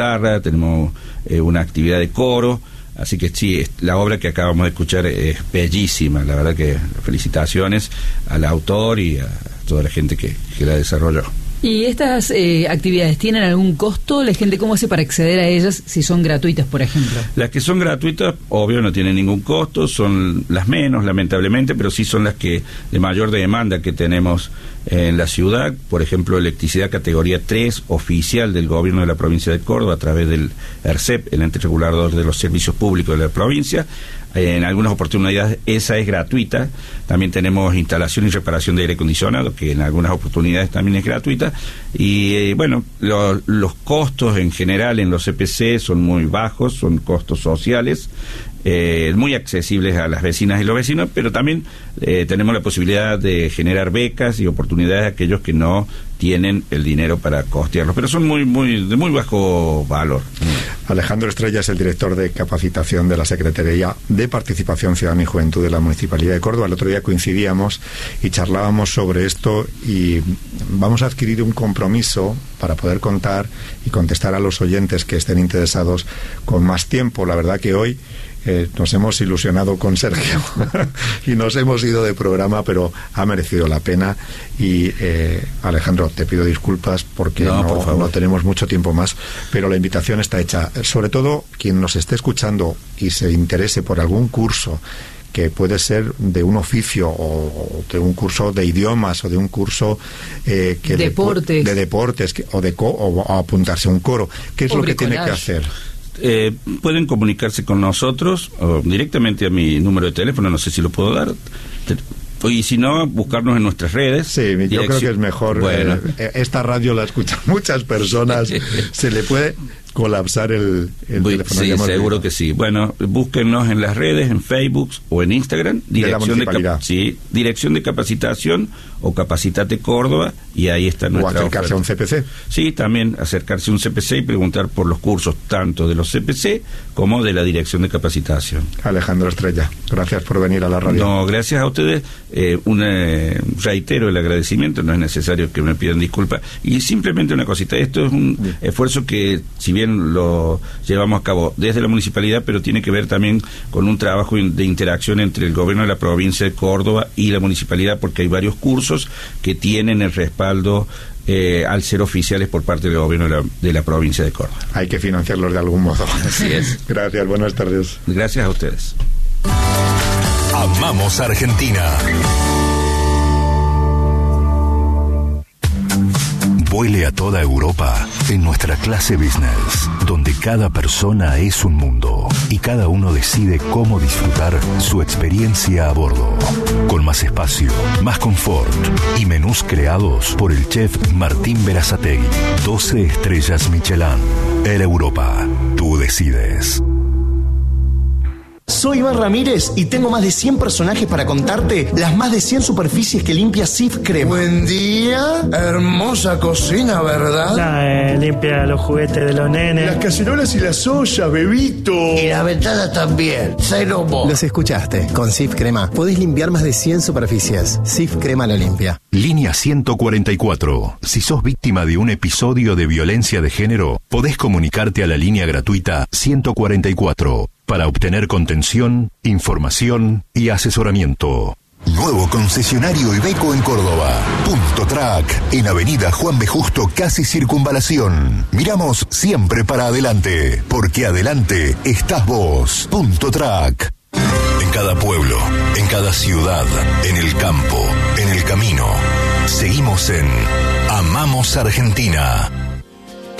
guitarra, tenemos una actividad de coro. Así que sí, la obra que acabamos de escuchar es bellísima. La verdad que felicitaciones al autor y a toda la gente que la desarrolló. ¿Y estas actividades tienen algún costo? ¿La gente cómo hace para acceder a ellas si son gratuitas, por ejemplo? Las que son gratuitas, obvio, no tienen ningún costo, son las menos, lamentablemente, pero sí son las que de mayor demanda que tenemos en la ciudad. Por ejemplo, electricidad categoría 3, oficial del gobierno de la provincia de Córdoba, a través del ERCEP, el ente regulador de los servicios públicos de la provincia. En algunas oportunidades esa es gratuita. También tenemos instalación y reparación de aire acondicionado, que en algunas oportunidades también es gratuita. Y bueno, los costos en general en los CPC son muy bajos, son costos sociales, muy accesibles a las vecinas y los vecinos, pero también tenemos la posibilidad de generar becas y oportunidades a aquellos que no tienen el dinero para costearlos, pero son de muy bajo valor. Alejandro Estrella es el director de capacitación de la Secretaría de Participación Ciudadana y Juventud de la Municipalidad de Córdoba. El otro día coincidíamos y charlábamos sobre esto, y vamos a adquirir un compromiso para poder contar y contestar a los oyentes que estén interesados con más tiempo. La verdad que hoy nos hemos ilusionado con Sergio y nos hemos ido de programa, pero ha merecido la pena. Y Alejandro, te pido disculpas porque no tenemos mucho tiempo más, pero la invitación está hecha. Sobre todo quien nos esté escuchando y se interese por algún curso, que puede ser de un oficio o de un curso de idiomas o de un curso de deportes o apuntarse a un coro, ¿qué es lo que tiene que hacer? Pueden comunicarse con nosotros o directamente a mi número de teléfono, no sé si lo puedo dar, y si no, buscarnos en nuestras redes. Sí, yo creo que es mejor. Bueno. Esta radio la escuchan muchas personas, se le puede colapsar el teléfono. Sí, seguro que sí. Bueno, búsquennos en las redes, en Facebook o en Instagram, Dirección de Capacitación o Capacitate Córdoba, y ahí está nuestra oferta. ¿O acercarse a un CPC? Sí, también acercarse a un CPC y preguntar por los cursos, tanto de los CPC como de la Dirección de Capacitación. Alejandro Estrella, gracias por venir a la radio. No, gracias a ustedes. Reitero el agradecimiento, no es necesario que me pidan disculpas. Y simplemente una cosita, esto es un esfuerzo que, si bien lo llevamos a cabo desde la municipalidad, pero tiene que ver también con un trabajo de interacción entre el gobierno de la provincia de Córdoba y la municipalidad, porque hay varios cursos que tienen el respaldo al ser oficiales por parte del gobierno de la provincia de Córdoba. Hay que financiarlos de algún modo. Así es. Gracias, buenas tardes. Gracias a ustedes. Amamos Argentina. Vuele a toda Europa en nuestra clase business, donde cada persona es un mundo y cada uno decide cómo disfrutar su experiencia a bordo. Con más espacio, más confort y menús creados por el chef Martín Berazategui. 12 estrellas Michelin. Air Europa. Tú decides. Soy Iván Ramírez y tengo más de 100 personajes para contarte las más de 100 superficies que limpia Cif Crema. Buen día, hermosa cocina, ¿verdad? Limpia los juguetes de los nenes, las cacerolas y las ollas, bebito. Y la ventana también, cero mo. Los escuchaste, con Cif Crema podés limpiar más de 100 superficies. Cif Crema lo limpia. Línea 144. Si sos víctima de un episodio de violencia de género, podés comunicarte a la línea gratuita 144 para obtener contención, información y asesoramiento. Nuevo concesionario Iveco en Córdoba. Punto Track, en Avenida Juan B. Justo, casi Circunvalación. Miramos siempre para adelante, porque adelante estás vos. Punto Track. En cada pueblo, en cada ciudad, en el campo, en el camino, seguimos en Amamos Argentina.